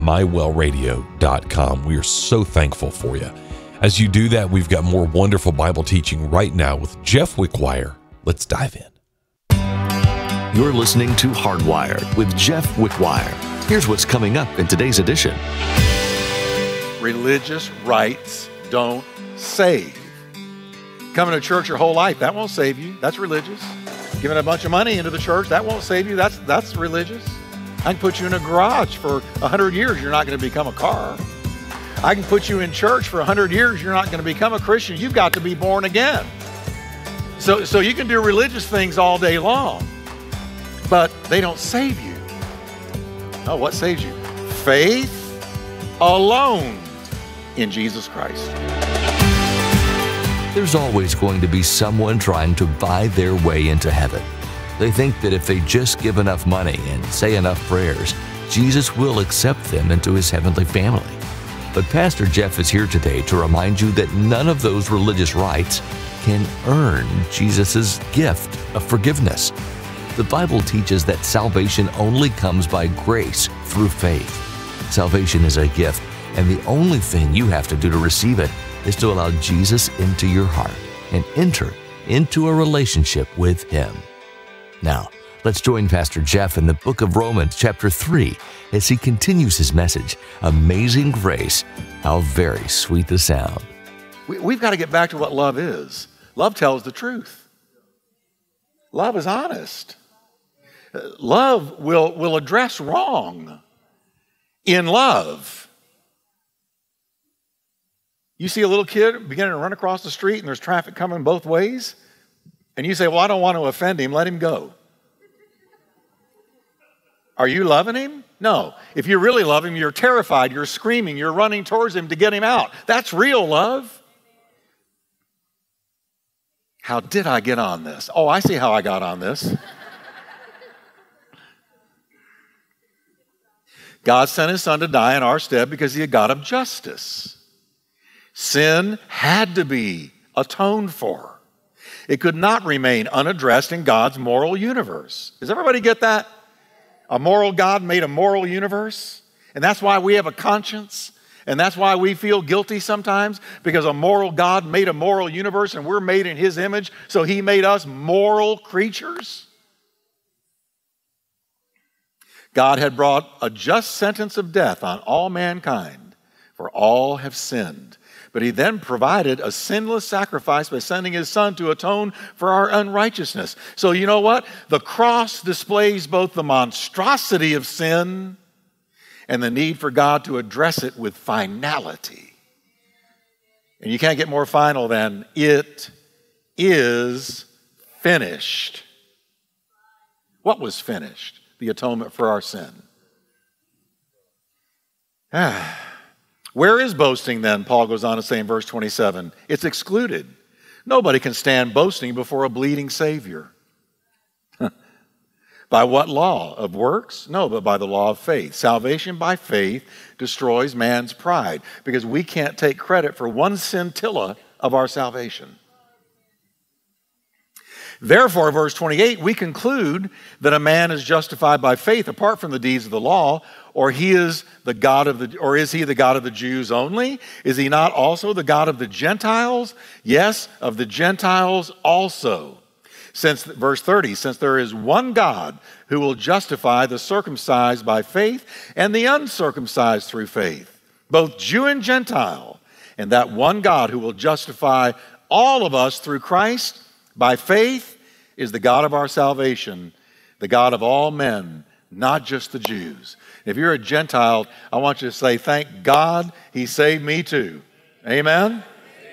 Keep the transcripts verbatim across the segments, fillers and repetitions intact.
my well radio dot com. We are so thankful for you. As you do that, we've got more wonderful Bible teaching right now with Jeff Wickwire. Let's dive in. You're listening to Hardwired with Jeff Wickwire. Here's what's coming up in today's edition. Religious rites don't save. Coming to church your whole life, that won't save you. That's religious. Giving a bunch of money into the church, that won't save you. That's that's religious. I can put you in a garage for a hundred years, you're not going to become a car. I can put you in church for a hundred years, you're not going to become a Christian. You've got to be born again. So, so you can do religious things all day long, but they don't save you. Oh, what saves you? Faith alone in Jesus Christ. There's always going to be someone trying to buy their way into heaven. They think that if they just give enough money and say enough prayers, Jesus will accept them into his heavenly family. But Pastor Jeff is here today to remind you that none of those religious rites can earn Jesus' gift of forgiveness. The Bible teaches that salvation only comes by grace through faith. Salvation is a gift, and the only thing you have to do to receive it is to allow Jesus into your heart and enter into a relationship with him. Now, let's join Pastor Jeff in the book of Romans chapter three as he continues his message, Amazing Grace, how very sweet the sound. We, we've got to get back to what love is. Love tells the truth. Love is honest. Love will, will address wrong in love. You see a little kid beginning to run across the street and there's traffic coming both ways, and you say, well, I don't want to offend him, let him go. Are you loving him? No. If you really love him, you're terrified, you're screaming, you're running towards him to get him out. That's real love. How did I get on this? Oh, I see how I got on this. God sent his son to die in our stead because he's a God of justice. Sin had to be atoned for. It could not remain unaddressed in God's moral universe. Does everybody get that? A moral God made a moral universe, and that's why we have a conscience, and that's why we feel guilty sometimes, because a moral God made a moral universe and we're made in his image, so he made us moral creatures. God had brought a just sentence of death on all mankind, for all have sinned. But he then provided a sinless sacrifice by sending his son to atone for our unrighteousness. So you know what? The cross displays both the monstrosity of sin and the need for God to address it with finality. And you can't get more final than it is finished. What was finished? The atonement for our sin. Ah. Where is boasting then? Paul goes on to say in verse twenty-seven, it's excluded. Nobody can stand boasting before a bleeding Savior. By what law? Of works? No, but by the law of faith. Salvation by faith destroys man's pride because we can't take credit for one scintilla of our salvation. Therefore, verse twenty-eight, we conclude that a man is justified by faith apart from the deeds of the law, or he is the God of the, or is he the God of the Jews only? Is he not also the God of the Gentiles? Yes, of the Gentiles also. Since, verse thirty, since there is one God who will justify the circumcised by faith and the uncircumcised through faith, both Jew and Gentile, and that one God who will justify all of us through Christ by faith is the God of our salvation, the God of all men, not just the Jews. If you're a Gentile, I want you to say, thank God he saved me too. Amen?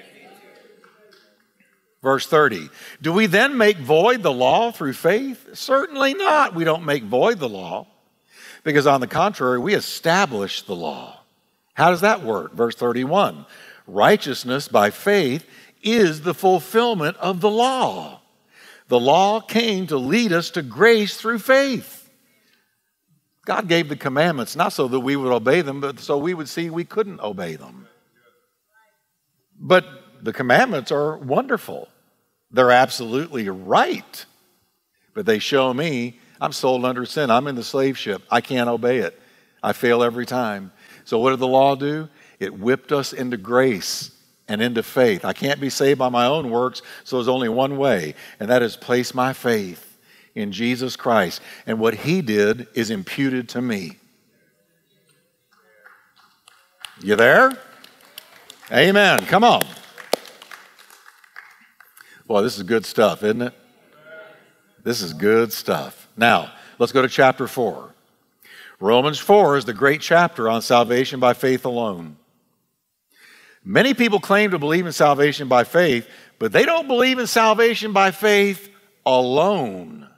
Verse thirty, do we then make void the law through faith? Certainly not. We don't make void the law, because on the contrary, we establish the law. How does that work? Verse thirty-one, righteousness by faith is the fulfillment of the law. The law came to lead us to grace through faith. God gave the commandments not so that we would obey them, but so we would see we couldn't obey them. But the commandments are wonderful. They're absolutely right. But they show me I'm sold under sin. I'm in the slave ship. I can't obey it. I fail every time. So what did the law do? It whipped us into grace and into faith. I can't be saved by my own works, so there's only one way, and that is place my faith in Jesus Christ. And what he did is imputed to me. You there? Amen. Come on. Boy, this is good stuff, isn't it? This is good stuff. Now, let's go to chapter four. Romans four is the great chapter on salvation by faith alone. Many people claim to believe in salvation by faith, but they don't believe in salvation by faith alone.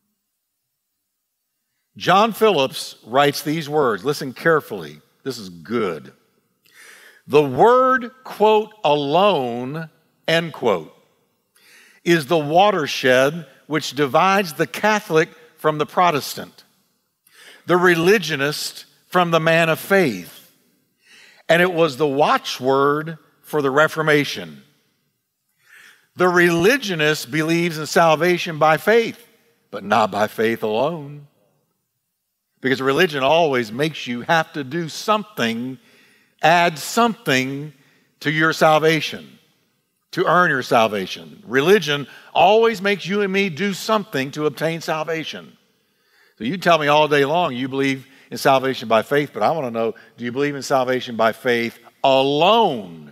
John Phillips writes these words. Listen carefully. This is good. The word, quote, alone, end quote, is the watershed which divides the Catholic from the Protestant, the religionist from the man of faith, and it was the watchword for the Reformation. The religionist believes in salvation by faith, but not by faith alone. Because religion always makes you have to do something, add something to your salvation, to earn your salvation. Religion always makes you and me do something to obtain salvation. So you tell me all day long you believe in salvation by faith, but I want to know, do you believe in salvation by faith alone?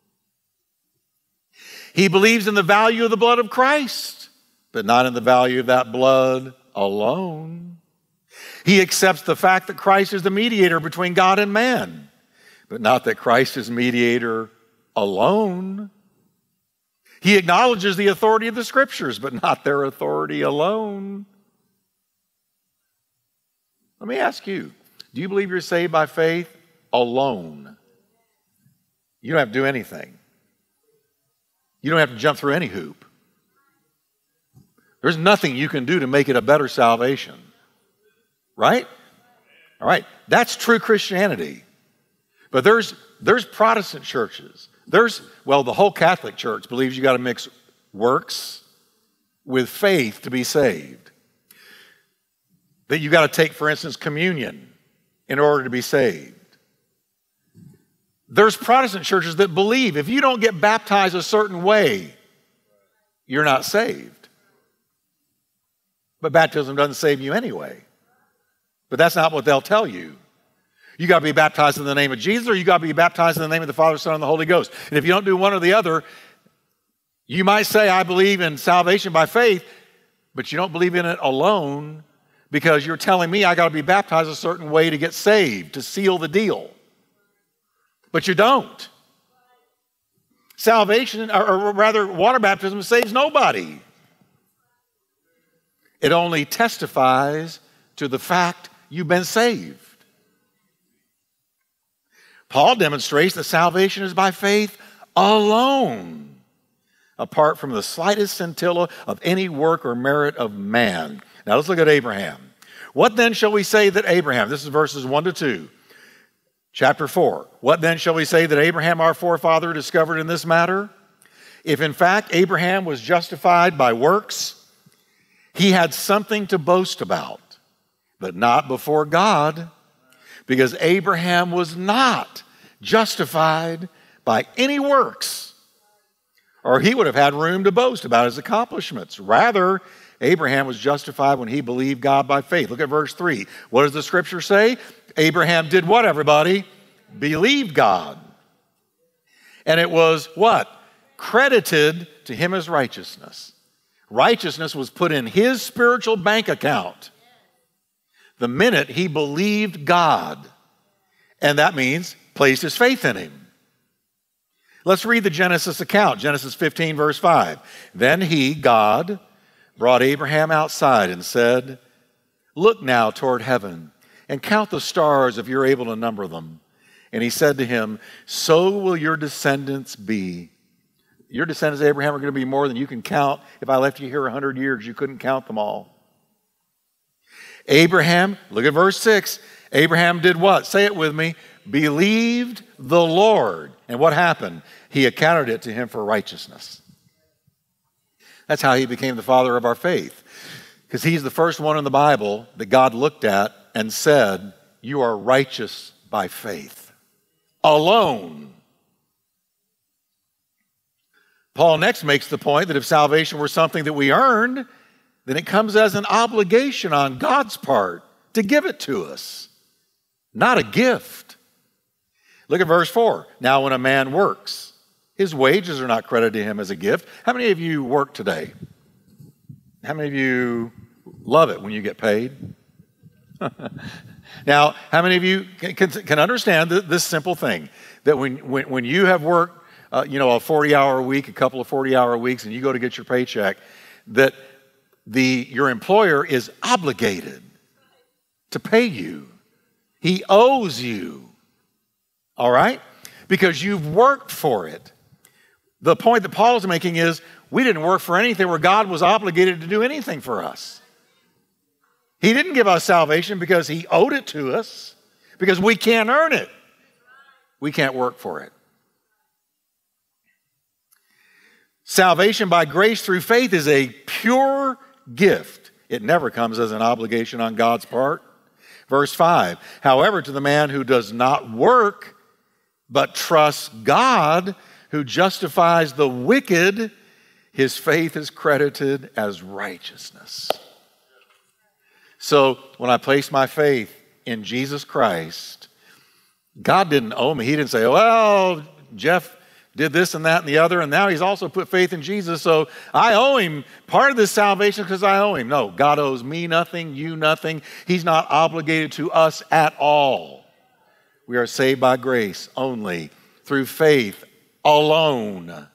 He believes in the value of the blood of Christ, but not in the value of that blood alone. He accepts the fact that Christ is the mediator between God and man, but not that Christ is mediator alone. He acknowledges the authority of the Scriptures, but not their authority alone. Let me ask you, do you believe you're saved by faith alone? You don't have to do anything. You don't have to jump through any hoop. There's nothing you can do to make it a better salvation. Right? All right. That's true Christianity. But there's, there's Protestant churches. There's, well, the whole Catholic Church believes you got to mix works with faith to be saved. That you got to take, for instance, communion in order to be saved. There's Protestant churches that believe if you don't get baptized a certain way, you're not saved. But baptism doesn't save you anyway. But that's not what they'll tell you. You got to be baptized in the name of Jesus, or you got to be baptized in the name of the Father, Son, and the Holy Ghost. And if you don't do one or the other, you might say, I believe in salvation by faith, but you don't believe in it alone because you're telling me I got to be baptized a certain way to get saved, to seal the deal. But you don't. Salvation, or rather water baptism, saves nobody. It only testifies to the fact you've been saved. Paul demonstrates that salvation is by faith alone, apart from the slightest scintilla of any work or merit of man. Now let's look at Abraham. What then shall we say that Abraham, this is verses one to two, chapter four. What then shall we say that Abraham, our forefather, discovered in this matter? If in fact Abraham was justified by works, he had something to boast about, but not before God, because Abraham was not justified by any works, or he would have had room to boast about his accomplishments. Rather, Abraham was justified when he believed God by faith. Look at verse three. What does the Scripture say? Abraham did what, everybody? Believed God. And it was what? Credited to him as righteousness. Righteousness was put in his spiritual bank account the minute he believed God. And that means placed his faith in him. Let's read the Genesis account. Genesis fifteen, verse five. Then he, God, brought Abraham outside and said, look now toward heaven and count the stars if you're able to number them. And he said to him, so will your descendants be. Your descendants, Abraham, are going to be more than you can count. If I left you here a hundred years, you couldn't count them all. Abraham, look at verse six. Abraham did what? Say it with me. Believed the Lord. And what happened? He accounted it to him for righteousness. That's how he became the father of our faith. Because he's the first one in the Bible that God looked at and said, you are righteous by faith. alone. Paul next makes the point that if salvation were something that we earned, then it comes as an obligation on God's part to give it to us, not a gift. Look at verse four. Now, when a man works, his wages are not credited to him as a gift. How many of you work today? How many of you love it when you get paid? Now, how many of you can, can, can understand this simple thing, that when, when, when you have worked Uh, you know, a forty-hour week, a couple of forty-hour weeks, and you go to get your paycheck, that the your employer is obligated to pay you. He owes you, all right? Because you've worked for it. The point that Paul is making is we didn't work for anything where God was obligated to do anything for us. He didn't give us salvation because he owed it to us, because we can't earn it. We can't work for it. Salvation by grace through faith is a pure gift. It never comes as an obligation on God's part. Verse five, however, to the man who does not work, but trusts God, who justifies the wicked, his faith is credited as righteousness. So when I place my faith in Jesus Christ, God didn't owe me. He didn't say, well, Jeff did this and that and the other, and now he's also put faith in Jesus, so I owe him part of this salvation because I owe him. No, God owes me nothing, you nothing. He's not obligated to us at all. We are saved by grace only, through faith alone.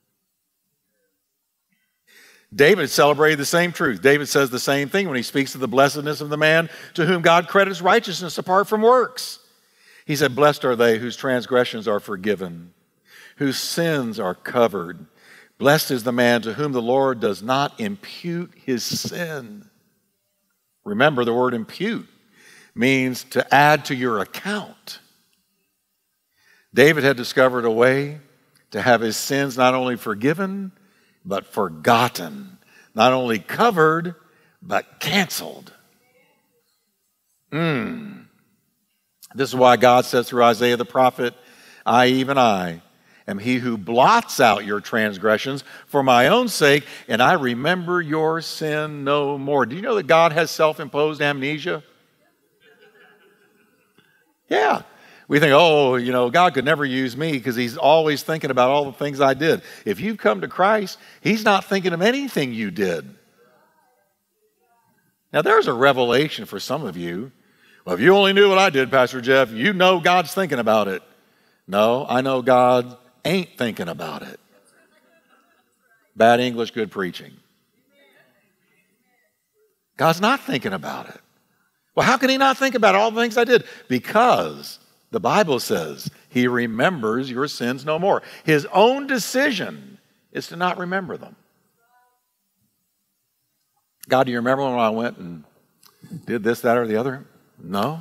David celebrated the same truth. David says the same thing when he speaks of the blessedness of the man to whom God credits righteousness apart from works. He said, blessed are they whose transgressions are forgiven, whose sins are covered. Blessed is the man to whom the Lord does not impute his sin. Remember, the word impute means to add to your account. David had discovered a way to have his sins not only forgiven, but forgotten. Not only covered, but canceled. Mm. This is why God says through Isaiah the prophet, I, even I, am he who blots out your transgressions for my own sake, and I remember your sin no more. Do you know that God has self-imposed amnesia? Yeah. We think, oh, you know, God could never use me because he's always thinking about all the things I did. If you've come to Christ, he's not thinking of anything you did. Now, there's a revelation for some of you. Well, if you only knew what I did, Pastor Jeff, you know God's thinking about it. No, I know God ain't thinking about it. Bad English, good preaching. God's not thinking about it. Well, how can he not think about all the things I did? Because the Bible says he remembers your sins no more. His own decision is to not remember them. God, do you remember when I went and did this, that, or the other? No.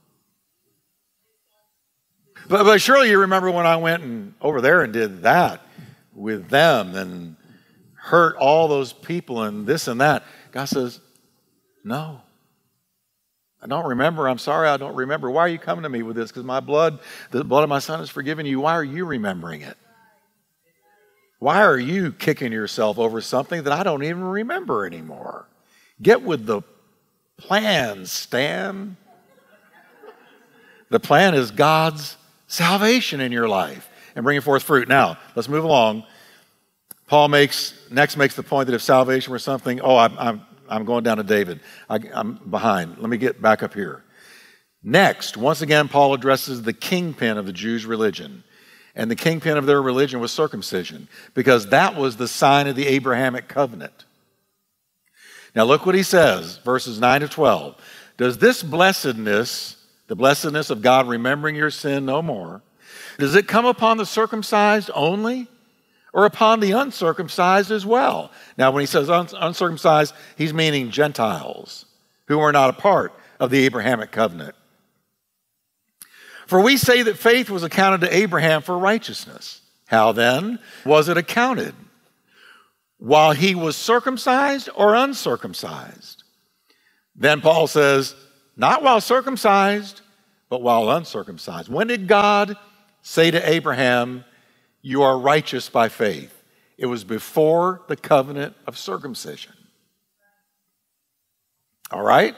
But, but surely you remember when I went and over there and did that with them and hurt all those people and this and that. God says, no. I don't remember. I'm sorry, I don't remember. Why are you coming to me with this? Because my blood, the blood of my son has forgiven you. Why are you remembering it? Why are you kicking yourself over something that I don't even remember anymore? Get with the plan, Stan. The plan is God's salvation in your life and bringing forth fruit. Now, let's move along. Paul makes next makes the point that if salvation were something, oh, I'm, I'm, I'm going down to David. I, I'm behind. Let me get back up here. Next, once again, Paul addresses the kingpin of the Jews' religion. And the kingpin of their religion was circumcision, because that was the sign of the Abrahamic covenant. Now look what he says, verses nine to twelve. Does this blessedness, the blessedness of God remembering your sin no more, does it come upon the circumcised only, or upon the uncircumcised as well? Now when he says un- uncircumcised, he's meaning Gentiles who are not a part of the Abrahamic covenant. For we say that faith was accounted to Abraham for righteousness. How then was it accounted? While he was circumcised or uncircumcised? Then Paul says, not while circumcised, but while uncircumcised. When did God say to Abraham, you are righteous by faith. It was before the covenant of circumcision. All right?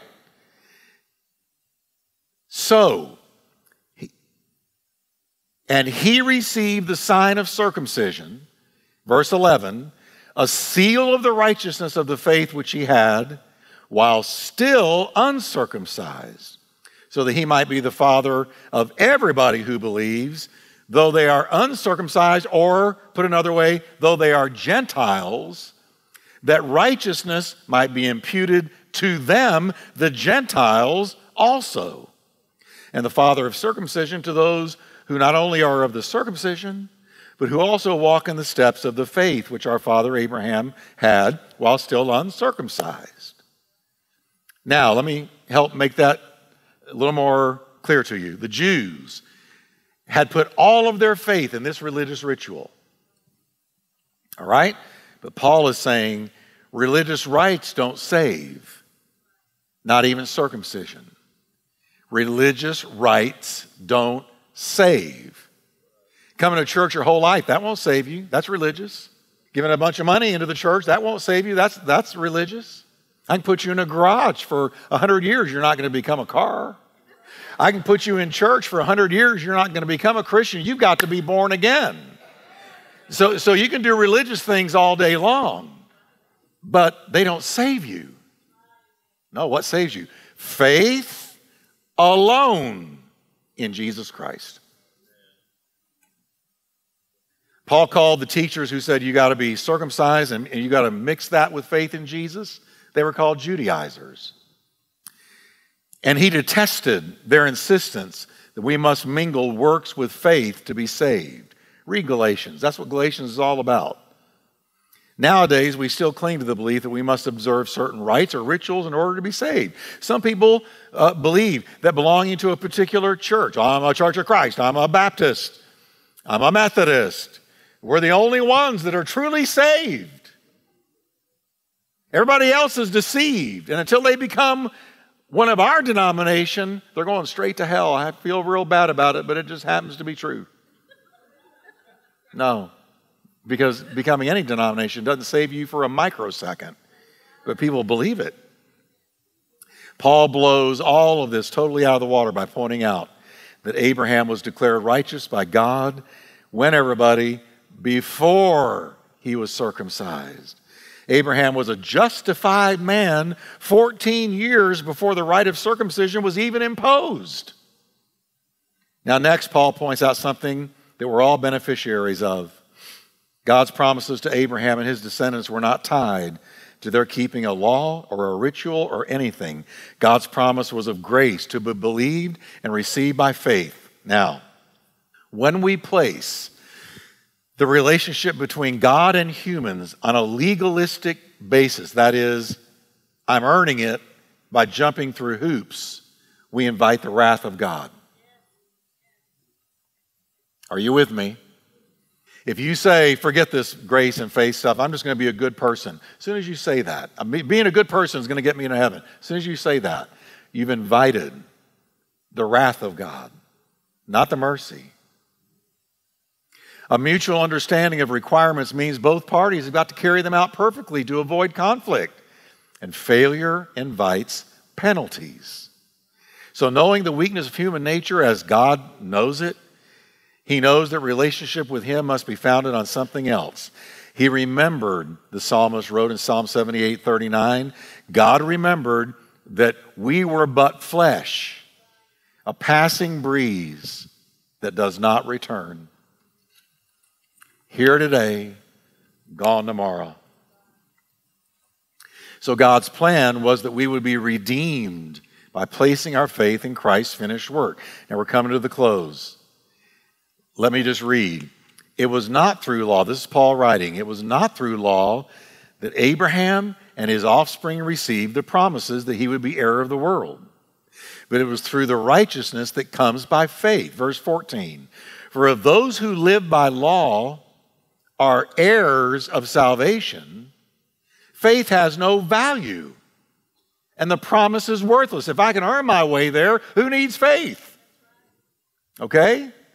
So, he, and he received the sign of circumcision, verse eleven, a seal of the righteousness of the faith which he had, while still uncircumcised, so that he might be the father of everybody who believes, though they are uncircumcised, or, put another way, though they are Gentiles, that righteousness might be imputed to them, the Gentiles also. And the father of circumcision to those who not only are of the circumcision, but who also walk in the steps of the faith which our father Abraham had while still uncircumcised. Now, let me help make that a little more clear to you. The Jews had put all of their faith in this religious ritual. All right? But Paul is saying religious rites don't save, not even circumcision. Religious rites don't save. Coming to church your whole life, that won't save you. That's religious. Giving a bunch of money into the church, that won't save you. That's, that's religious. I can put you in a garage for a hundred years, you're not going to become a car. I can put you in church for a hundred years, you're not going to become a Christian. You've got to be born again. So, so you can do religious things all day long, but they don't save you. No, what saves you? Faith alone in Jesus Christ. Paul called the teachers who said you got to be circumcised and, and you got to mix that with faith in Jesus, they were called Judaizers. And he detested their insistence that we must mingle works with faith to be saved. Read Galatians. That's what Galatians is all about. Nowadays, we still cling to the belief that we must observe certain rites or rituals in order to be saved. Some people uh, believe that belonging to a particular church, I'm a Church of Christ, I'm a Baptist, I'm a Methodist, we're the only ones that are truly saved. Everybody else is deceived, and until they become one of our denomination, they're going straight to hell. I feel real bad about it, but it just happens to be true. No. Because becoming any denomination doesn't save you for a microsecond, but people believe it. Paul blows all of this totally out of the water by pointing out that Abraham was declared righteous by God when everybody before he was circumcised. Abraham was a justified man fourteen years before the rite of circumcision was even imposed. Now next, Paul points out something that we're all beneficiaries of. God's promises to Abraham and his descendants were not tied to their keeping a law or a ritual or anything. God's promise was of grace to be believed and received by faith. Now, when we place the relationship between God and humans on a legalistic basis, that is, I'm earning it by jumping through hoops, we invite the wrath of God. Are you with me? If you say, forget this grace and faith stuff, I'm just going to be a good person. As soon as you say that, I mean, being a good person is going to get me into heaven. As soon as you say that, you've invited the wrath of God, not the mercy. A mutual understanding of requirements means both parties have got to carry them out perfectly to avoid conflict. And failure invites penalties. So knowing the weakness of human nature as God knows it, he knows that relationship with him must be founded on something else. He remembered, the psalmist wrote in Psalm seventy-eight thirty-nine, God remembered that we were but flesh, a passing breeze that does not return. Here today, gone tomorrow. So God's plan was that we would be redeemed by placing our faith in Christ's finished work. Now we're coming to the close. Let me just read. It was not through law, this is Paul writing, it was not through law that Abraham and his offspring received the promises that he would be heir of the world. But it was through the righteousness that comes by faith. Verse fourteen. For if those who live by law are heirs of salvation, faith has no value, and the promise is worthless. If I can earn my way there, who needs faith? Okay?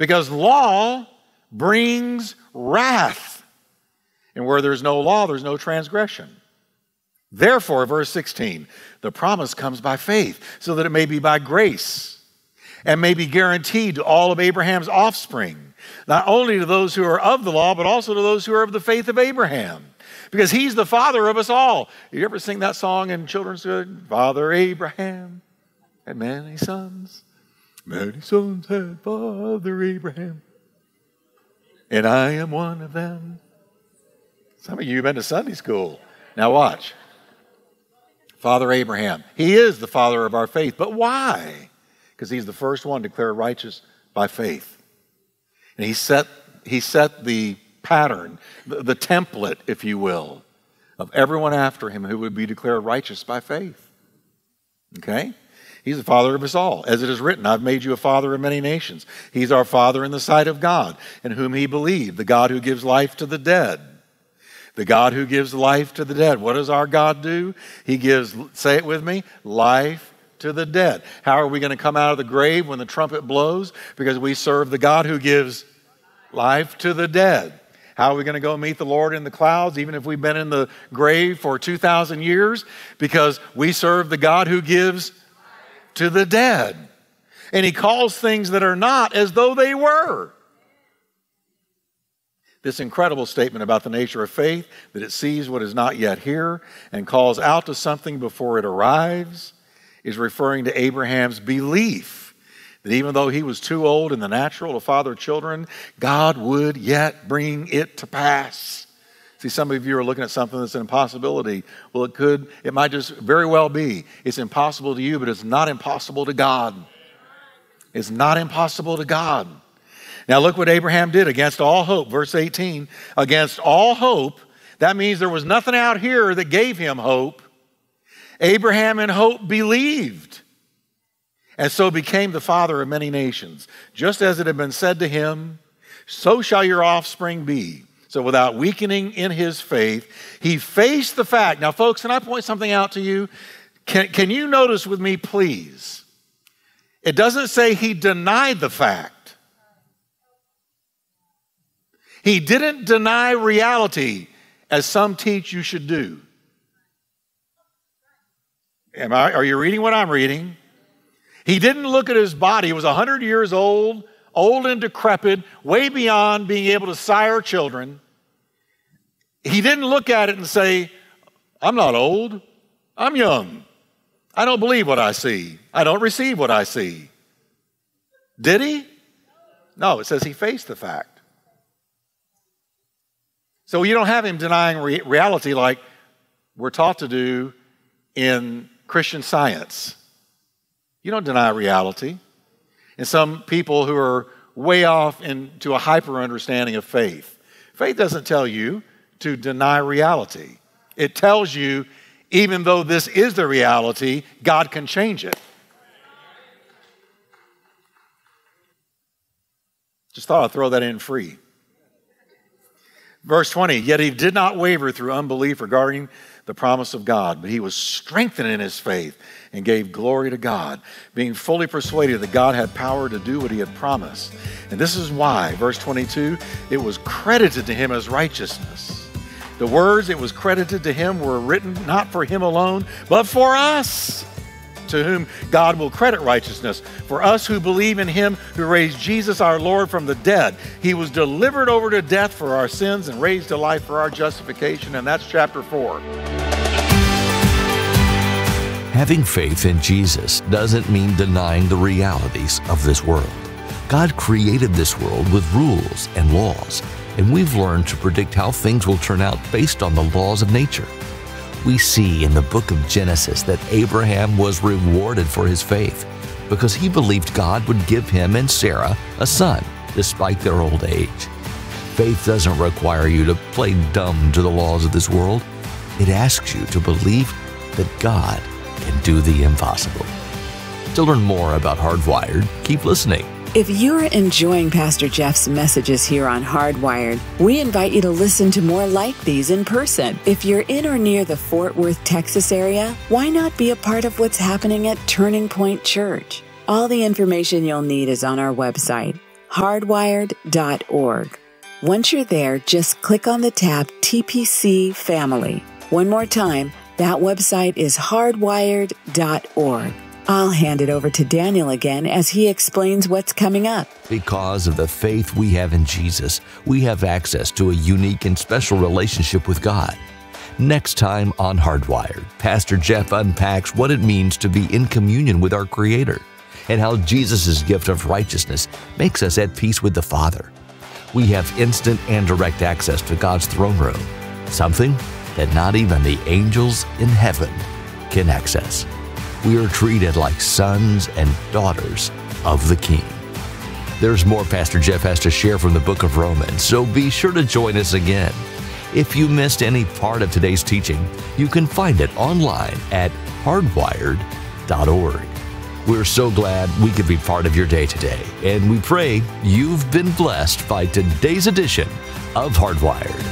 Because law brings wrath. And where there's no law, there's no transgression. Therefore, verse sixteen, the promise comes by faith, so that it may be by grace, and may be guaranteed to all of Abraham's offspring, not only to those who are of the law, but also to those who are of the faith of Abraham. Because he's the father of us all. You ever sing that song in children's good? Father Abraham had many sons. Many sons had Father Abraham. And I am one of them. Some of you have been to Sunday school. Now watch. Father Abraham. He is the father of our faith. But why? Because he's the first one declared righteous by faith. And he set, he set the pattern, the, the template, if you will, of everyone after him who would be declared righteous by faith. Okay? He's the father of us all. As it is written, I've made you a father of many nations. He's our father in the sight of God, in whom he believed, the God who gives life to the dead. The God who gives life to the dead. What does our God do? He gives, say it with me, life to the dead. How are we going to come out of the grave when the trumpet blows? Because we serve the God who gives life to the dead. How are we going to go meet the Lord in the clouds, even if we've been in the grave for two thousand years? Because we serve the God who gives to the dead. And he calls things that are not as though they were. This incredible statement about the nature of faith, that it sees what is not yet here and calls out to something before it arrives, is referring to Abraham's belief that even though he was too old in the natural to father children, God would yet bring it to pass. See, some of you are looking at something that's an impossibility. Well, it could, it might just very well be. It's impossible to you, but it's not impossible to God. It's not impossible to God. Now look what Abraham did against all hope. Verse eighteen, against all hope, that means there was nothing out here that gave him hope. Abraham in hope believed, and so became the father of many nations. Just as it had been said to him, so shall your offspring be. So without weakening in his faith, he faced the fact. Now folks, can I point something out to you? Can, can you notice with me, please? It doesn't say he denied the fact. He didn't deny reality as some teach you should do. Am I, are you reading what I'm reading? He didn't look at his body. He was one hundred years old, old and decrepit, way beyond being able to sire children. He didn't look at it and say, I'm not old, I'm young. I don't believe what I see. I don't receive what I see. Did he? No, it says he faced the fact. So you don't have him denying re- reality like we're taught to do in Christian Science. You don't deny reality. And some people who are way off into a hyper understanding of faith. Faith doesn't tell you to deny reality. It tells you, even though this is the reality, God can change it. Just thought I'd throw that in free. Verse twenty, yet he did not waver through unbelief regarding the promise of God, but he was strengthened in his faith and gave glory to God, being fully persuaded that God had power to do what he had promised. And this is why, verse twenty-two, it was credited to him as righteousness. The words it was credited to him were written not for him alone, but for us, to whom God will credit righteousness. For us who believe in him who raised Jesus our Lord from the dead. He was delivered over to death for our sins and raised to life for our justification. And that's chapter four. Having faith in Jesus doesn't mean denying the realities of this world. God created this world with rules and laws, and we've learned to predict how things will turn out based on the laws of nature. We see in the book of Genesis that Abraham was rewarded for his faith because he believed God would give him and Sarah a son despite their old age. Faith doesn't require you to play dumb to the laws of this world. It asks you to believe that God can do the impossible. To learn more about Hardwired, keep listening. If you're enjoying Pastor Jeff's messages here on Hardwired, we invite you to listen to more like these in person. If you're in or near the Fort Worth, Texas area, why not be a part of what's happening at Turning Point Church? All the information you'll need is on our website, hardwired dot org. Once you're there, just click on the tab T P C Family. One more time, that website is hardwired dot org. I'll hand it over to Daniel again as he explains what's coming up. Because of the faith we have in Jesus, we have access to a unique and special relationship with God. Next time on Hardwired, Pastor Jeff unpacks what it means to be in communion with our Creator and how Jesus' gift of righteousness makes us at peace with the Father. We have instant and direct access to God's throne room, something that not even the angels in heaven can access. We are treated like sons and daughters of the King. There's more Pastor Jeff has to share from the book of Romans, so be sure to join us again. If you missed any part of today's teaching, you can find it online at hardwired dot org. We're so glad we could be part of your day today, and we pray you've been blessed by today's edition of Hardwired.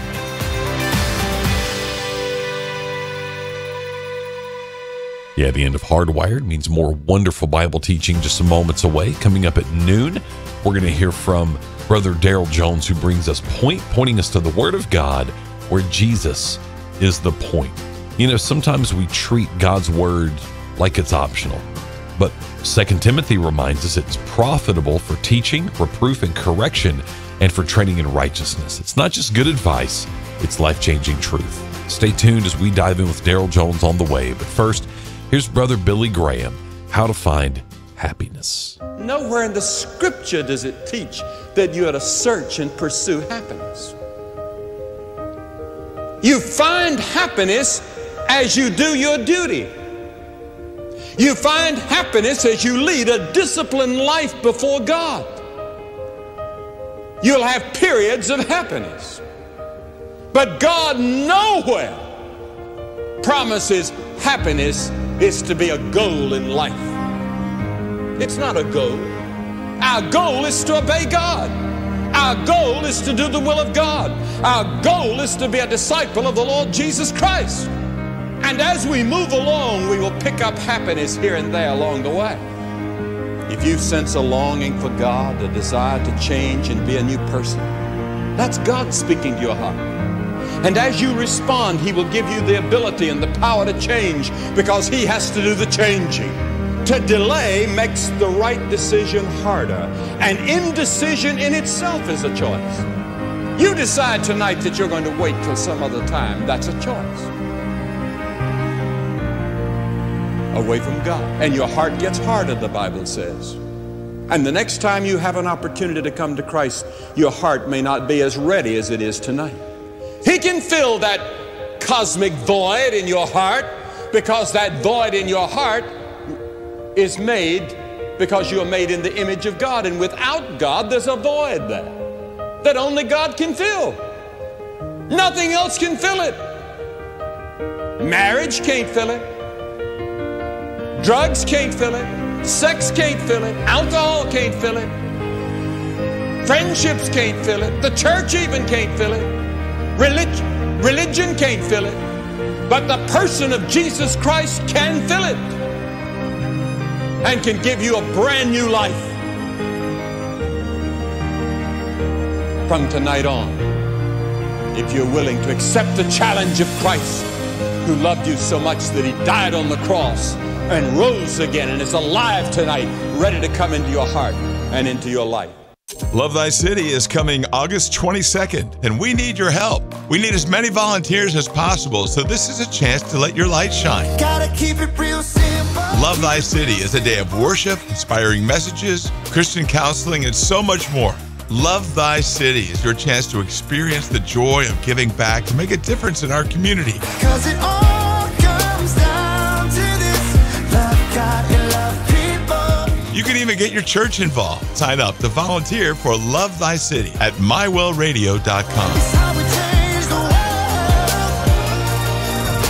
Yeah, the end of Hardwired means more wonderful Bible teaching just some moments away. Coming up at noon, we're going to hear from Brother Daryl Jones, who brings us point, pointing us to the Word of God, where Jesus is the point. You know, sometimes we treat God's Word like it's optional. But Second Timothy reminds us it's profitable for teaching, reproof, and correction, and for training in righteousness. It's not just good advice, it's life-changing truth. Stay tuned as we dive in with Daryl Jones on the way. But first, here's Brother Billy Graham, How to Find Happiness. Nowhere in the Scripture does it teach that you are to search and pursue happiness. You find happiness as you do your duty. You find happiness as you lead a disciplined life before God. You'll have periods of happiness. But God nowhere promises happiness is to be a goal in life. It's not a goal. Our goal is to obey God. Our goal is to do the will of God. Our goal is to be a disciple of the Lord Jesus Christ. And as we move along, we will pick up happiness here and there along the way. If you sense a longing for God, a desire to change and be a new person, that's God speaking to your heart. And as you respond, He will give you the ability and the power to change, because He has to do the changing. To delay makes the right decision harder, and indecision in itself is a choice. You decide tonight that you're going to wait till some other time. That's a choice. Away from God. And your heart gets harder, the Bible says. And the next time you have an opportunity to come to Christ, your heart may not be as ready as it is tonight. He can fill that cosmic void in your heart, because that void in your heart is made because you are made in the image of God. And without God, there's a void there that only God can fill. Nothing else can fill it. Marriage can't fill it. Drugs can't fill it. Sex can't fill it. Alcohol can't fill it. Friendships can't fill it. The church even can't fill it. Religion, religion can't fill it. But the person of Jesus Christ can fill it, and can give you a brand new life from tonight on, if you're willing to accept the challenge of Christ, who loved you so much that He died on the cross and rose again and is alive tonight, ready to come into your heart and into your life. Love Thy City is coming August twenty-second, and we need your help. We need as many volunteers as possible, so this is a chance to let your light shine. Gotta keep it real simple. Love Thy City is a day of worship, inspiring messages, Christian counseling, and so much more. Love Thy City is your chance to experience the joy of giving back to make a difference in our community. 'Cause it all comes down to this: love God and love people. You can even get your church involved. Sign up to volunteer for Love Thy City at my well radio dot com. It's how we change the world.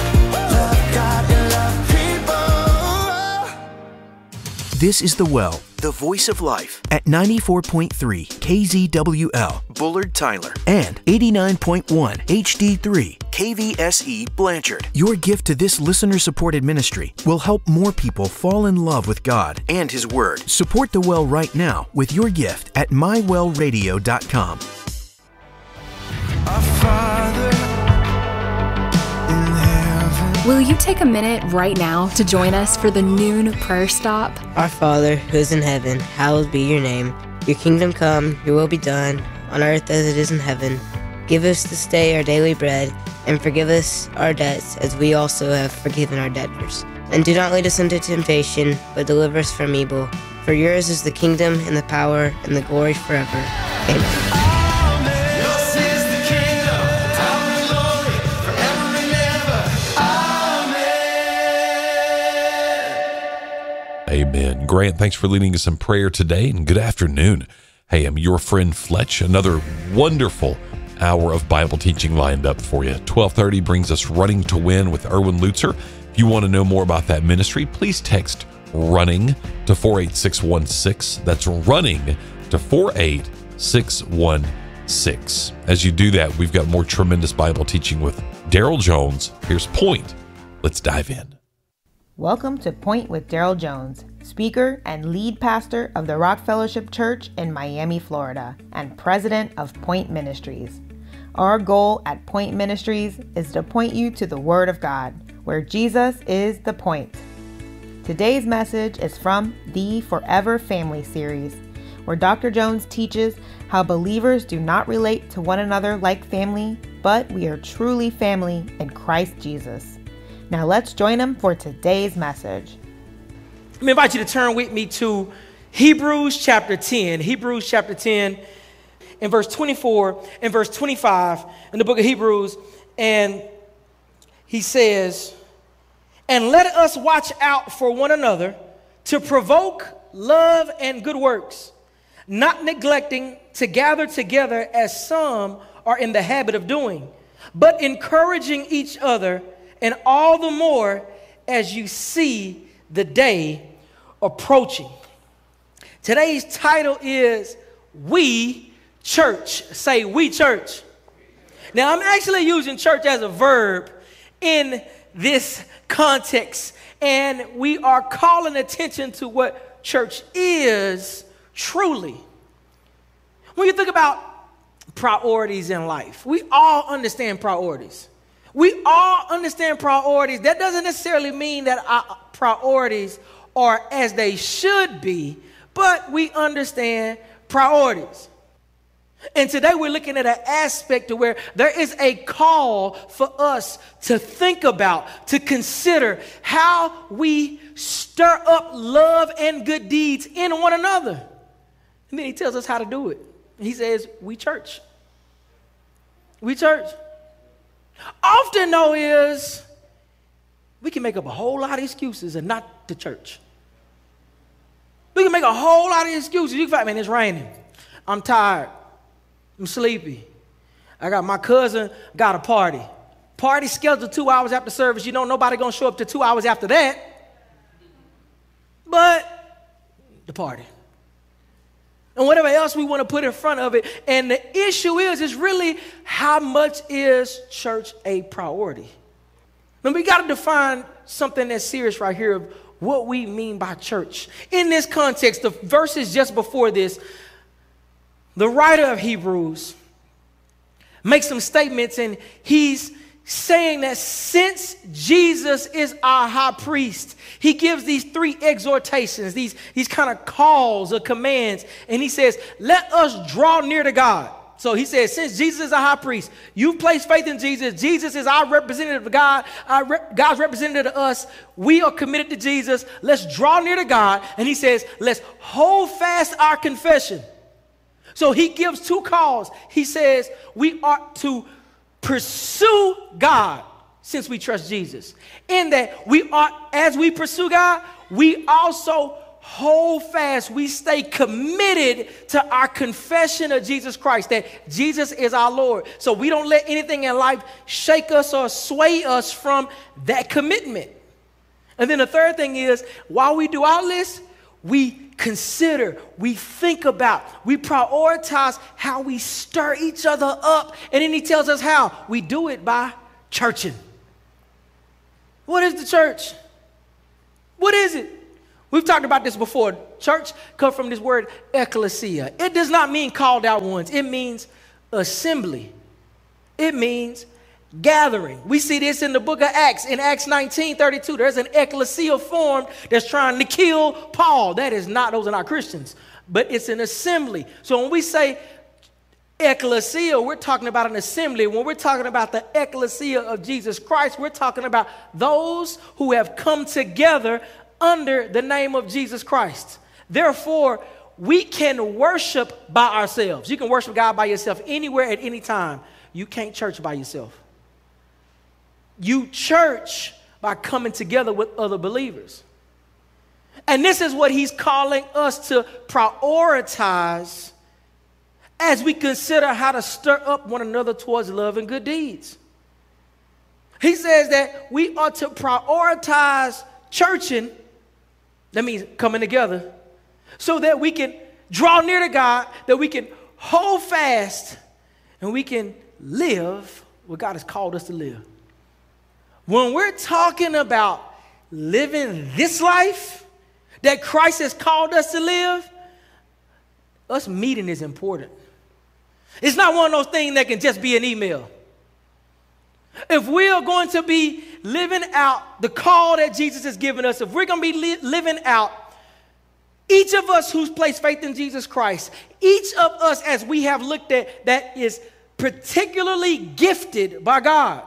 Love God and love people. This is The Well the voice of life, at ninety-four point three K Z W L, Bullard, Tyler, and eighty-nine point one H D three K V S E, Blanchard. Your gift to this listener-supported ministry will help more people fall in love with God and His Word. Support the Well right now with your gift at my well radio dot com. Our Father in heaven. Will you take a minute right now to join us for the noon prayer stop? Our Father, who is in heaven, hallowed be your name. Your kingdom come, your will be done, on earth as it is in heaven. Give us this day our daily bread, and forgive us our debts as we also have forgiven our debtors. And do not lead us into temptation, but deliver us from evil. For yours is the kingdom and the power and the glory forever. Amen. Amen. Grant, thanks for leading us in prayer today, and good afternoon. Hey, I'm your friend Fletch. Another wonderful hour of Bible teaching lined up for you. twelve thirty brings us Running to Win with Erwin Lutzer. If you want to know more about that ministry, please text RUNNING to four eight six one six. That's RUNNING to four eight six one six. As you do that, we've got more tremendous Bible teaching with Daryl Jones. Here's Point. Let's dive in. Welcome to Point with Daryl Jones, speaker and lead pastor of the Rock Fellowship Church in Miami, Florida, and president of Point Ministries. Our goal at Point Ministries is to point you to the Word of God, where Jesus is the point. Today's message is from the Forever Family series, where Doctor Jones teaches how believers do not relate to one another like family, but we are truly family in Christ Jesus. Now let's join him for today's message. Let me invite you to turn with me to Hebrews chapter ten. Hebrews chapter ten in verse twenty-four and verse twenty-five in the book of Hebrews. And he says, "And let us watch out for one another to provoke love and good works, not neglecting to gather together as some are in the habit of doing, but encouraging each other, and all the more as you see the day approaching." Today's title is We Church. Say We Church. Now, I'm actually using church as a verb in this context, and we are calling attention to what church is truly. When you think about priorities in life, we all understand priorities. We all understand priorities. That doesn't necessarily mean that our priorities are as they should be, but we understand priorities. And today we're looking at an aspect of where there is a call for us to think about, to consider how we stir up love and good deeds in one another. And then he tells us how to do it. He says, we church. We church. Often, though, is we can make up a whole lot of excuses and not the church. We can make a whole lot of excuses. You can find, man, it's raining. I'm tired. I'm sleepy. I got my cousin got a party. Party scheduled two hours after service. You know nobody gonna show up to two hours after that. But the party. And whatever else we want to put in front of it. And the issue is, is really how much is church a priority? Now we got to define something that's serious right here of what we mean by church. In this context, the verses just before this, the writer of Hebrews makes some statements, and he's saying that since Jesus is our high priest, he gives these three exhortations, these, these kind of calls or commands, and he says, let us draw near to God. So he says, since Jesus is our high priest, you've placed faith in Jesus. Jesus is our representative of God, our re- God's representative to us. We are committed to Jesus. Let's draw near to God. And he says, let's hold fast our confession. So he gives two calls. He says we ought to pursue God since we trust Jesus. In that we ought, as we pursue God, we also hold fast. We stay committed to our confession of Jesus Christ, that Jesus is our Lord. So we don't let anything in life shake us or sway us from that commitment. And then the third thing is, while we do all this, we consider, we think about, we prioritize how we stir each other up. And then he tells us how. We do it by churching. What is the church? What is it? We've talked about this before. Church comes from this word ecclesia. It does not mean called out ones. It means assembly. It means gathering. We see this in the book of Acts. In Acts nineteen thirty-two, there's an ecclesia formed that's trying to kill Paul. That is not, those are not Christians, but it's an assembly. So when we say ecclesia, we're talking about an assembly. When we're talking about the ecclesia of Jesus Christ, we're talking about those who have come together under the name of Jesus Christ. Therefore, we can worship by ourselves. You can worship God by yourself anywhere at any time. You can't church by yourself. You church by coming together with other believers. And this is what he's calling us to prioritize as we consider how to stir up one another towards love and good deeds. He says that we ought to prioritize churching, that means coming together, so that we can draw near to God, that we can hold fast, and we can live what God has called us to live. When we're talking about living this life that Christ has called us to live, us meeting is important. It's not one of those things that can just be an email. If we are going to be living out the call that Jesus has given us, if we're going to be li- living out, each of us who's placed faith in Jesus Christ, each of us as we have looked at that is particularly gifted by God,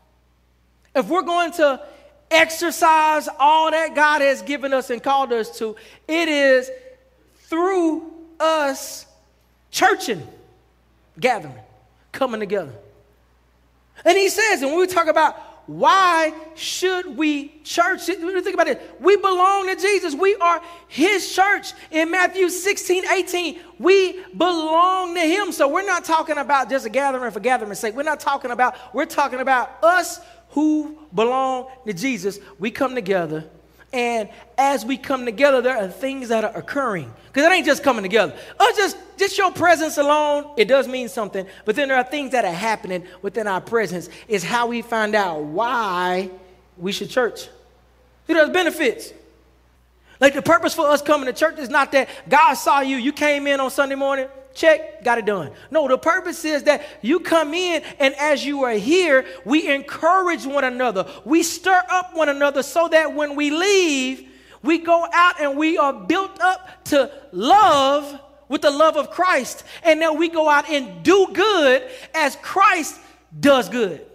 if we're going to exercise all that God has given us and called us to, it is through us churching, gathering, coming together. And he says, and when we talk about why should we church, when you think about it, we belong to Jesus. We are his church. In Matthew sixteen, eighteen, we belong to him. So we're not talking about just a gathering for gathering's sake. We're not talking about, we're talking about us who belong to Jesus. We come together, and as we come together, there are things that are occurring. Because it ain't just coming together. Or just, just your presence alone, it does mean something. But then there are things that are happening within our presence. Is how we find out why we should church. See, there's benefits. Like the purpose for us coming to church is not that God saw you, you came in on Sunday morning, check, got it done. No, the purpose is that you come in, and as you are here, we encourage one another. We stir up one another so that when we leave, we go out and we are built up to love with the love of Christ. And then we go out and do good as Christ does good.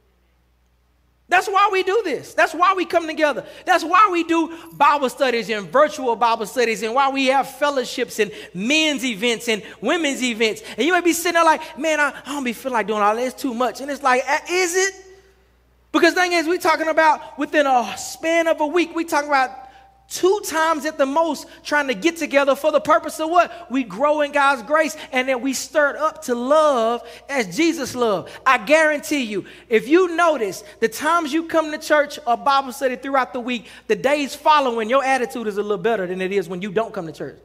That's why we do this. That's why we come together. That's why we do Bible studies and virtual Bible studies, and why we have fellowships and men's events and women's events. And you might be sitting there like, man, I, I don't be feeling like doing all that. It's too much. And it's like, is it? Because the thing is, we're talking about within a span of a week, we're talking about two times at the most trying to get together for the purpose of what? We grow in God's grace, and then we stirred up to love as Jesus loved. I guarantee you, if you notice the times you come to church or Bible study throughout the week, the days following, your attitude is a little better than it is when you don't come to church.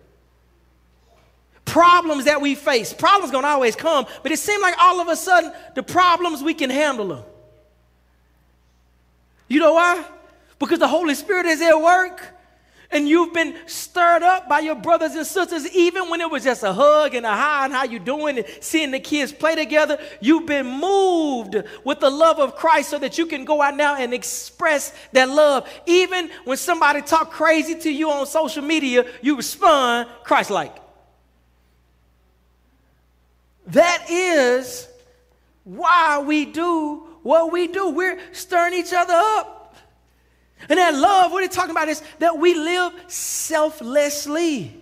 Problems that we face, problems gonna always come, but it seems like all of a sudden the problems, we can handle them. You know why? Because the Holy Spirit is at work. And you've been stirred up by your brothers and sisters, even when it was just a hug and a hi and how you doing and seeing the kids play together. You've been moved with the love of Christ so that you can go out now and express that love. Even when somebody talk crazy to you on social media, you respond Christ-like. That is why we do what we do. We're stirring each other up. And that love, what he's talking about is that we live selflessly.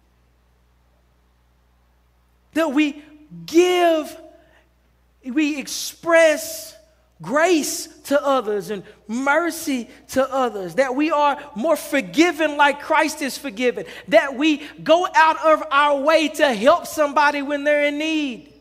That we give, we express grace to others and mercy to others. That we are more forgiven like Christ is forgiven. That we go out of our way to help somebody when they're in need.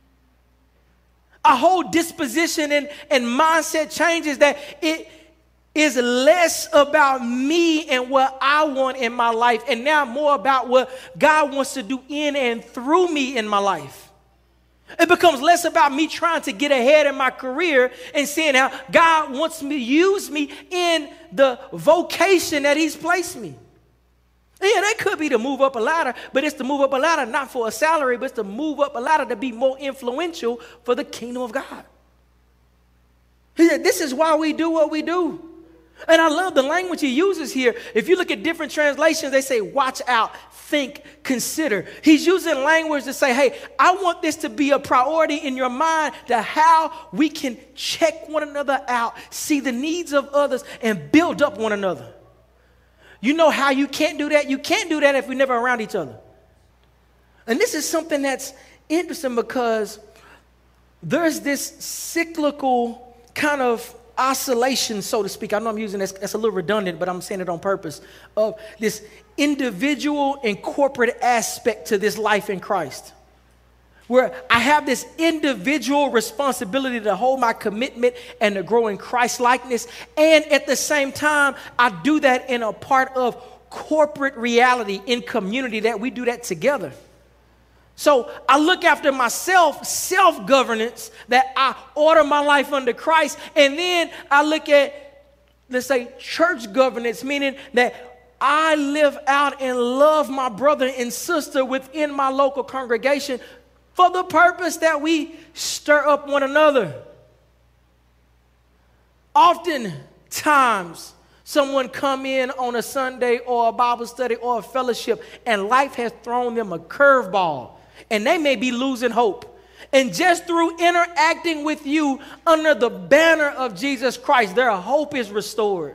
Our whole disposition and, and mindset changes, that it is less about me and what I want in my life, and now more about what God wants to do in and through me in my life. It becomes less about me trying to get ahead in my career and seeing how God wants me to use me in the vocation that he's placed me. Yeah, that could be to move up a ladder, but it's to move up a ladder not for a salary, but it's to move up a ladder to be more influential for the kingdom of God. He said, this is why we do what we do. And I love the language he uses here. If you look at different translations, they say, watch out, think, consider. He's using language to say, hey, I want this to be a priority in your mind to how we can check one another out, see the needs of others, and build up one another. You know how you can't do that? You can't do that if we're never around each other. And this is something that's interesting because there's this cyclical kind of oscillation, so to speak. I know I'm using this, that's a little redundant, but I'm saying it on purpose, of this individual and corporate aspect to this life in Christ, where I have this individual responsibility to hold my commitment and to grow in Christ likeness, and at the same time, I do that in a part of corporate reality in community, that we do that together. So I look after myself, self-governance, that I order my life under Christ. And then I look at, let's say, church governance, meaning that I live out and love my brother and sister within my local congregation for the purpose that we stir up one another. Oftentimes, someone come in on a Sunday or a Bible study or a fellowship, and life has thrown them a curveball. And they may be losing hope. And just through interacting with you under the banner of Jesus Christ, their hope is restored.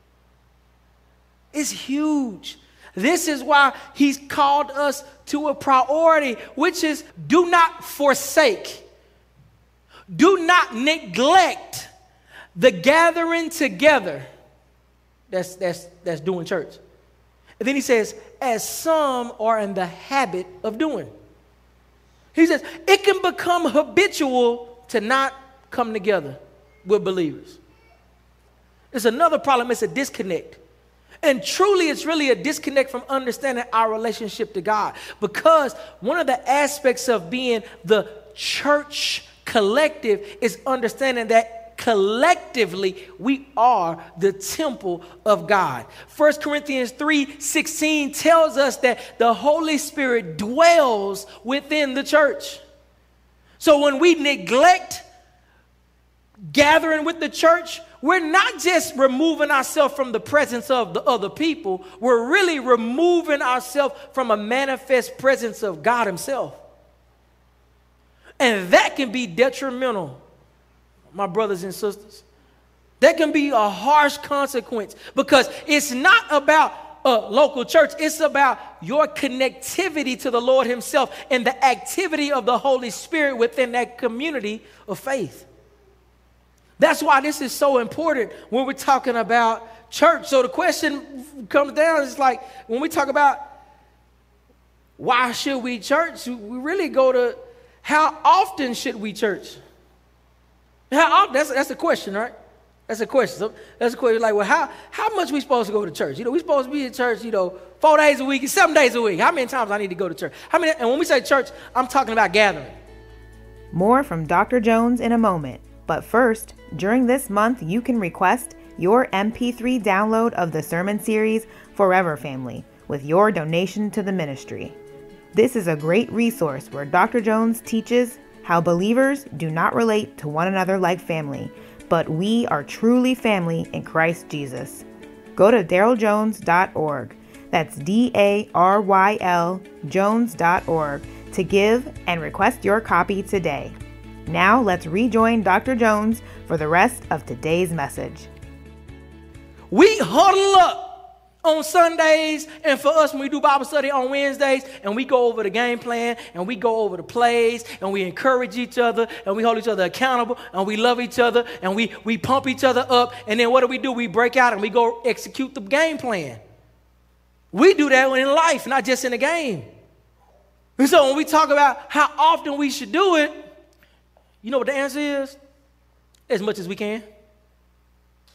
It's huge. This is why he's called us to a priority, which is do not forsake, do not neglect the gathering together. That's, that's, that's doing church. And then he says, as some are in the habit of doing. He says, it can become habitual to not come together with believers. It's another problem. It's a disconnect. And truly, it's really a disconnect from understanding our relationship to God. Because one of the aspects of being the church collective is understanding that collectively we are the temple of God. First Corinthians three sixteen tells us that the Holy Spirit dwells within the church. So when we neglect gathering with the church, we're not just removing ourselves from the presence of the other people, we're really removing ourselves from a manifest presence of God himself. And that can be detrimental, my brothers and sisters. That can be a harsh consequence, because it's not about a local church. It's about your connectivity to the Lord himself and the activity of the Holy Spirit within that community of faith. That's why this is so important when we're talking about church. So the question comes down, is like, when we talk about why should we church, we really go to how often should we church? How often? That's, that's a question, right? That's a question. So that's a question like, well, how, how much we supposed to go to church? You know, we supposed to be in church, you know, four days a week, seven days a week. How many times I need to go to church? How many? And when we say church, I'm talking about gathering. More from Doctor Jones in a moment. But first, during this month, you can request your M P three download of the sermon series, Forever Family, with your donation to the ministry. This is a great resource where Doctor Jones teaches how believers do not relate to one another like family, but we are truly family in Christ Jesus. Go to daryl jones dot org. That's D A R Y L Jones dot org to give and request your copy today. Now let's rejoin Doctor Jones for the rest of today's message. We huddle up on Sundays, and for us, when we do Bible study on Wednesdays, and we go over the game plan, and we go over the plays, and we encourage each other, and we hold each other accountable, and we love each other, and we, we pump each other up, and then what do we do? We break out and we go execute the game plan. We do that in life, not just in the game. And so when we talk about how often we should do it, you know what the answer is? As much as we can.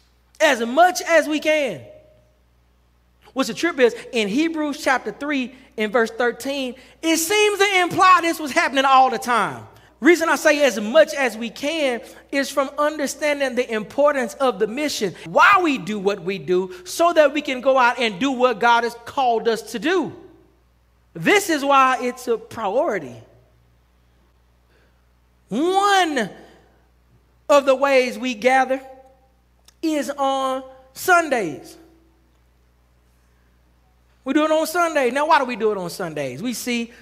as much as we can. What's the trip is, in Hebrews chapter three, in verse thirteen, it seems to imply this was happening all the time. Reason I say as much as we can is from understanding the importance of the mission, why we do what we do, so that we can go out and do what God has called us to do. This is why it's a priority. One of the ways we gather is on Sundays. We do it on Sundays. Now, why do we do it on Sundays? We see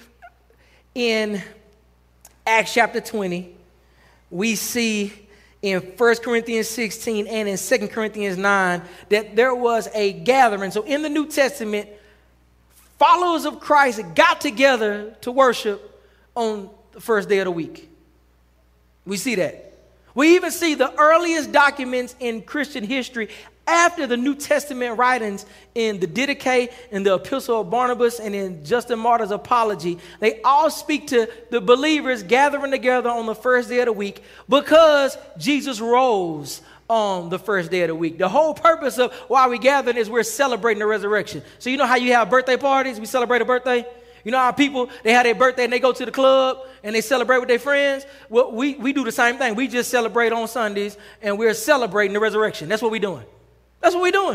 in Acts chapter twenty, we see in First Corinthians sixteen and in Second Corinthians nine that there was a gathering. So in the New Testament, followers of Christ got together to worship on the first day of the week. We see that. We even see the earliest documents in Christian history after the New Testament writings in the Didache and the Epistle of Barnabas and in Justin Martyr's Apology. They all speak to the believers gathering together on the first day of the week because Jesus rose on the first day of the week. The whole purpose of why we gather is we're celebrating the resurrection. So you know how you have birthday parties? We celebrate a birthday. You know how people, they have their birthday and they go to the club and they celebrate with their friends? Well, we, we do the same thing. We just celebrate on Sundays and we're celebrating the resurrection. That's what we're doing. That's what we're doing.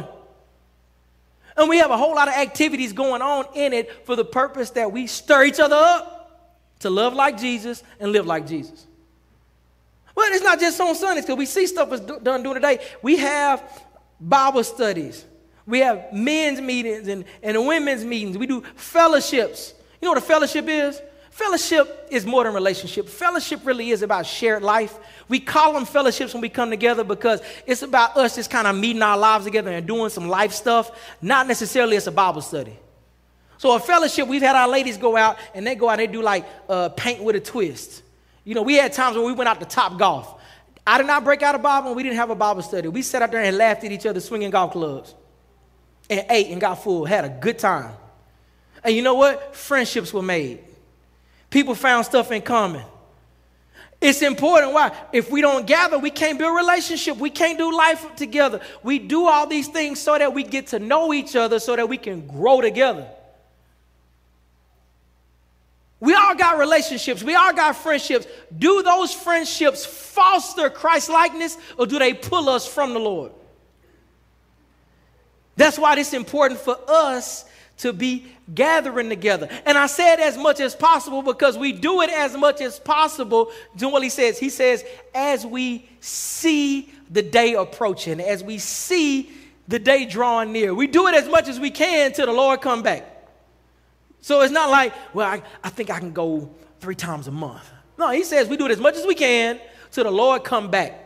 And we have a whole lot of activities going on in it for the purpose that we stir each other up to love like Jesus and live like Jesus. Well, it's not just on Sundays because we see stuff is done during the day. We have Bible studies. We have men's meetings and, and women's meetings. We do fellowships. You know what a fellowship is? Fellowship is more than relationship. Fellowship really is about shared life. We call them fellowships when we come together because it's about us just kind of meeting our lives together and doing some life stuff. Not necessarily it's a Bible study. So a fellowship, we've had our ladies go out and they go out and they do like uh, paint with a twist. You know, we had times where we went out to Top Golf. I did not break out a Bible and we didn't have a Bible study. We sat out there and laughed at each other swinging golf clubs and ate and got full, had a good time. And you know what? Friendships were made. People found stuff in common. It's important. Why? If we don't gather, we can't build a relationship. We can't do life together. We do all these things so that we get to know each other so that we can grow together. We all got relationships. We all got friendships. Do those friendships foster Christ-likeness or do they pull us from the Lord? That's why it's important for us to be gathering together. And I said as much as possible because we do it as much as possible. Do what he says. He says, as we see the day approaching, as we see the day drawing near, we do it as much as we can till the Lord come back. So it's not like, well, I, I think I can go three times a month. No, he says we do it as much as we can till the Lord come back.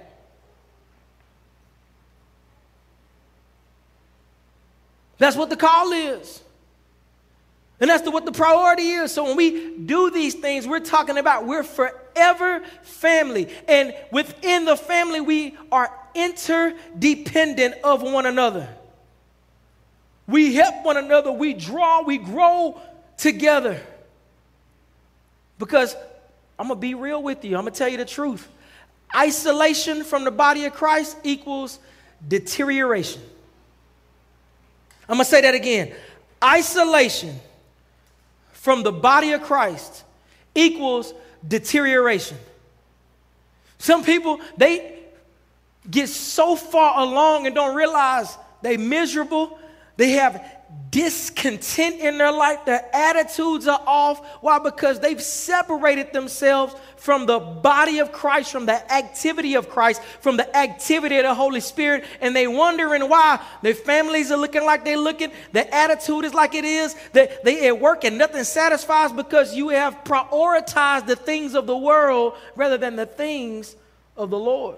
That's what the call is. And that's the, what the priority is. So when we do these things, we're talking about we're forever family. And within the family, we are interdependent of one another. We help one another. We draw, we grow together. Because I'm going to be real with you. I'm going to tell you the truth. Isolation from the body of Christ equals deterioration. I'm going to say that again. Isolation from the body of Christ equals deterioration. Some people, they get so far along and don't realize they're miserable. They have discontent in their life. Their attitudes are off. Why? Because they've separated themselves from the body of Christ, from the activity of Christ, from the activity of the Holy Spirit, and they wondering why their families are looking like they're looking, their attitude is like it is, that they at work and nothing satisfies because you have prioritized the things of the world rather than the things of the Lord.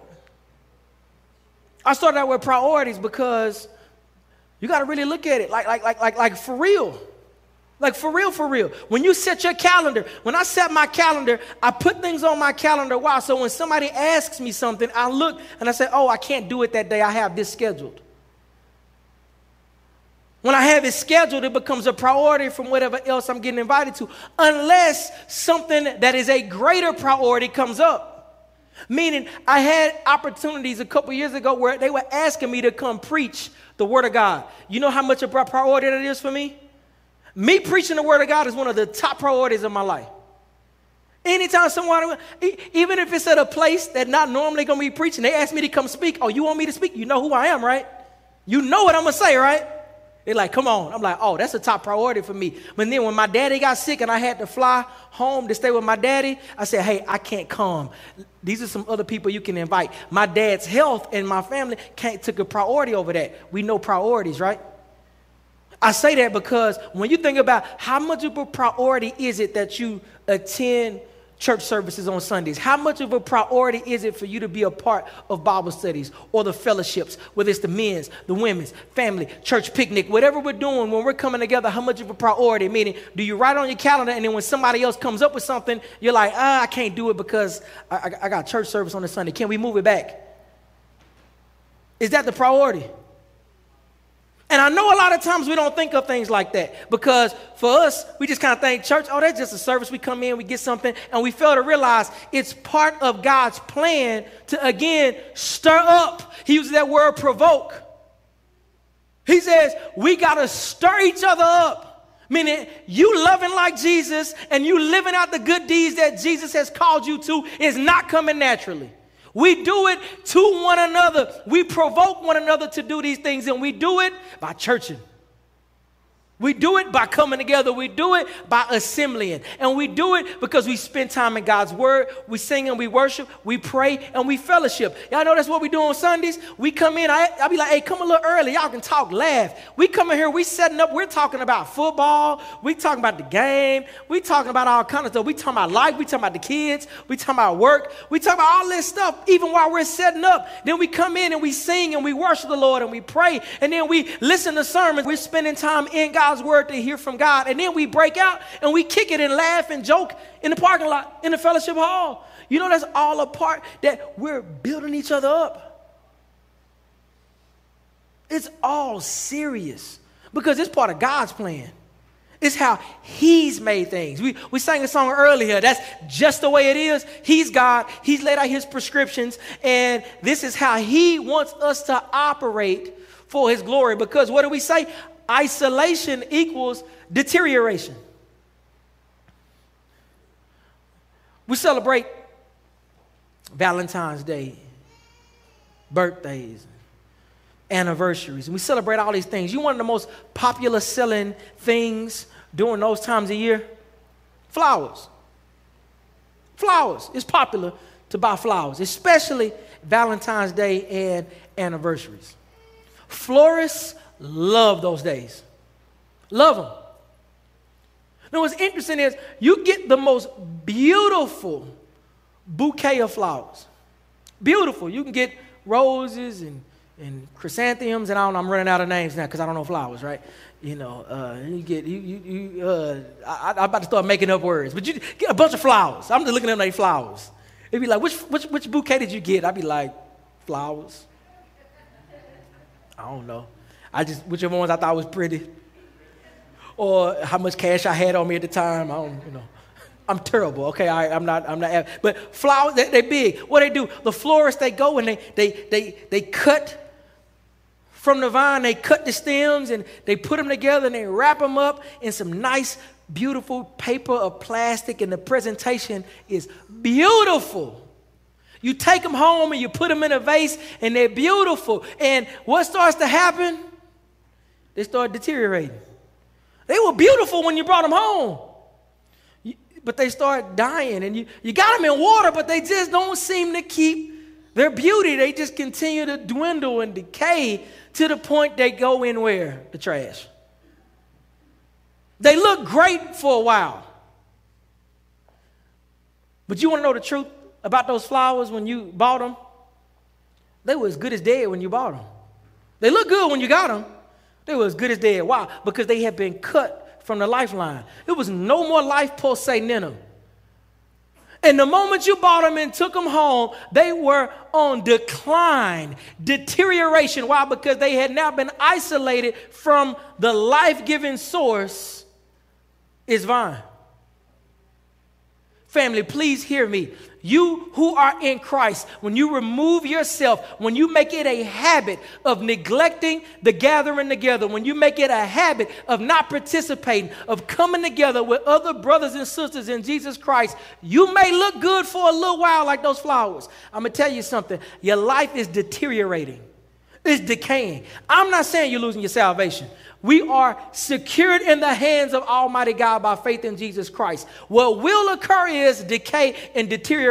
I started out with priorities because you got to really look at it like, like, like, like, like for real. Like for real, for real. When you set your calendar, when I set my calendar, I put things on my calendar. Why? So when somebody asks me something, I look and I say, oh, I can't do it that day. I have this scheduled. When I have it scheduled, it becomes a priority from whatever else I'm getting invited to, unless something that is a greater priority comes up. Meaning, I had opportunities a couple years ago where they were asking me to come preach the Word of God. You know how much of a priority that is for me? Me preaching the Word of God is one of the top priorities of my life. Anytime someone, even if it's at a place that not normally going to be preaching, they ask me to come speak. Oh, you want me to speak? You know who I am, right? You know what I'm going to say, right? They're like, come on. I'm like, oh, that's a top priority for me. But then when my daddy got sick and I had to fly home to stay with my daddy, I said, hey, I can't come. These are some other people you can invite. My dad's health and my family can't took a priority over that. We know priorities, right? I say that because when you think about how much of a priority is it that you attend church services on Sundays, how much of a priority is it for you to be a part of Bible studies or the fellowships, whether it's the men's, the women's, family, church picnic, whatever we're doing when we're coming together, how much of a priority? Meaning, do you write on your calendar and then when somebody else comes up with something, you're like, ah, I can't do it because I, I, I got church service on this Sunday. Can we move it back? Is that the priority? And I know a lot of times we don't think of things like that because for us, we just kind of think church, oh, that's just a service. We come in, we get something, and we fail to realize it's part of God's plan to, again, stir up. He uses that word provoke. He says we got to stir each other up, meaning you loving like Jesus and you living out the good deeds that Jesus has called you to is not coming naturally. We do it to one another. We provoke one another to do these things, and we do it by churching. We do it by coming together. We do it by assembling. And we do it because we spend time in God's word. We sing and we worship. We pray and we fellowship. Y'all know that's what we do on Sundays? We come in. I, I'll be like, hey, come a little early. Y'all can talk, laugh. We come in here. We setting up. We're talking about football. We talking about the game. We talking about all kinds of stuff. We talking about life. We talking about the kids. We talking about work. We talking about all this stuff even while we're setting up. Then we come in and we sing and we worship the Lord and we pray. And then we listen to sermons. We're spending time in God's word to hear from God, and then we break out and we kick it and laugh and joke in the parking lot, in the fellowship hall. You know, that's all a part that we're building each other up. It's all serious because it's part of God's plan. It's how he's made things. We, we sang a song earlier. That's just the way it is. He's God. He's laid out his prescriptions, and this is how he wants us to operate for his glory. Because what do we say? Isolation equals deterioration. We celebrate Valentine's Day, birthdays, anniversaries, and we celebrate all these things. You want the most popular selling things during those times of year? Flowers. Flowers. It's popular to buy flowers, especially Valentine's Day and anniversaries. Florists love those days. Love them. Now, what's interesting is you get the most beautiful bouquet of flowers. Beautiful. You can get roses and, and chrysanthemums, and I don't know, I'm running out of names now because I don't know flowers, right? You know, uh, you get, you, you, you uh, I, I'm about to start making up words, but you get a bunch of flowers. I'm just looking at them like flowers. They'd be like, which, which, which bouquet did you get? I'd be like, flowers. I don't know. I just, whichever ones I thought was pretty, or how much cash I had on me at the time. I don't, you know, I'm terrible. Okay, I, I'm not, I'm not. But flowers, they, they're big. What they do? The florists, they go and they, they, they, they cut from the vine. They cut the stems and they put them together and they wrap them up in some nice, beautiful paper or plastic, and the presentation is beautiful. You take them home and you put them in a vase, and they're beautiful. And what starts to happen? They start deteriorating. They were beautiful when you brought them home, but they start dying. And you, you got them in water, but they just don't seem to keep their beauty. They just continue to dwindle and decay to the point they go in where? The trash. They look great for a while. But you want to know the truth about those flowers when you bought them? They were as good as dead when you bought them. They look good when you got them. They were as good as dead. Why? Because they had been cut from the lifeline. There was no more life pulsating in them. And the moment you bought them and took them home, they were on decline, deterioration. Why? Because they had now been isolated from the life-giving source, is vine. Family, please hear me. You who are in Christ, when you remove yourself, when you make it a habit of neglecting the gathering together, when you make it a habit of not participating, of coming together with other brothers and sisters in Jesus Christ, you may look good for a little while like those flowers. I'm going to tell you something. Your life is deteriorating. It's decaying. I'm not saying you're losing your salvation. We are secured in the hands of Almighty God by faith in Jesus Christ. What will occur is decay and deterioration.